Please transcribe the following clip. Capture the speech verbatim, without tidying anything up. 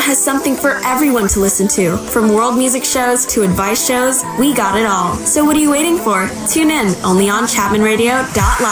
has something for everyone to listen to. From world music shows to advice shows, we got it all. So what are you waiting for? Tune in only on Chapman Radio dot live.